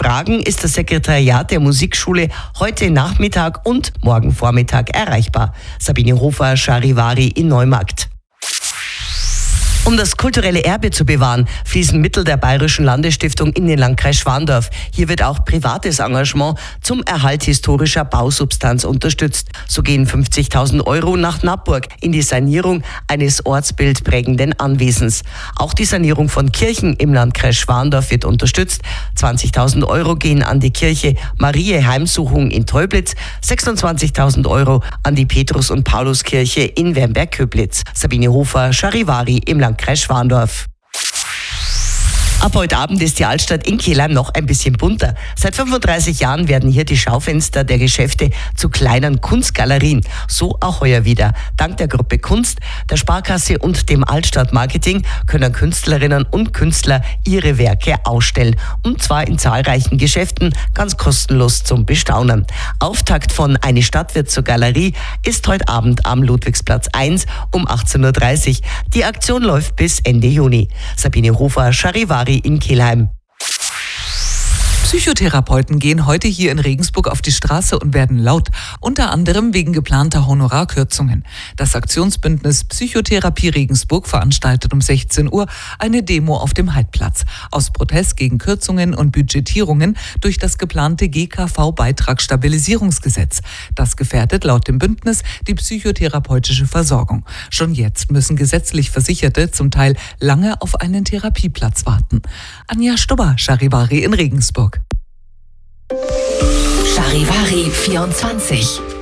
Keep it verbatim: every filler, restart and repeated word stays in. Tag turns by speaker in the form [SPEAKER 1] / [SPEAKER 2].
[SPEAKER 1] Fragen ist das Sekretariat der Musikschule heute Nachmittag und morgen Vormittag erreichbar. Sabine Hofer, Charivari in Neumarkt. Um das kulturelle Erbe zu bewahren, fließen Mittel der Bayerischen Landesstiftung in den Landkreis Schwandorf. Hier wird auch privates Engagement zum Erhalt historischer Bausubstanz unterstützt. So gehen fünfzigtausend Euro nach Nappburg in die Sanierung eines ortsbildprägenden Anwesens. Auch die Sanierung von Kirchen im Landkreis Schwandorf wird unterstützt. zwanzigtausend Euro gehen an die Kirche Mariä Heimsuchung in Teublitz, sechsundzwanzigtausend Euro an die Petrus- und Pauluskirche in Wernberg-Köblitz. Sabine Hofer, Charivari im Landkreis Kreis Schwandorf. Ab heute Abend ist die Altstadt in Kelheim noch ein bisschen bunter. Seit fünfunddreißig Jahren werden hier die Schaufenster der Geschäfte zu kleinen Kunstgalerien. So auch heuer wieder. Dank der Gruppe Kunst, der Sparkasse und dem Altstadtmarketing können Künstlerinnen und Künstler ihre Werke ausstellen. Und zwar in zahlreichen Geschäften ganz kostenlos zum Bestaunen. Auftakt von Eine Stadt wird zur Galerie ist heute Abend am Ludwigsplatz eins um achtzehn Uhr dreißig. Die Aktion läuft bis Ende Juni. Sabine Hofer, Charivari in Kelheim.
[SPEAKER 2] Psychotherapeuten gehen heute hier in Regensburg auf die Straße und werden laut, unter anderem wegen geplanter Honorarkürzungen. Das Aktionsbündnis Psychotherapie Regensburg veranstaltet um sechzehn Uhr eine Demo auf dem Heidplatz. Aus Protest gegen Kürzungen und Budgetierungen durch das geplante G K V-Beitragsstabilisierungsgesetz. Das gefährdet laut dem Bündnis die psychotherapeutische Versorgung. Schon jetzt müssen gesetzlich Versicherte zum Teil lange auf einen Therapieplatz warten. Anja Stubber, Charivari in Regensburg.
[SPEAKER 3] Charivari vierundzwanzig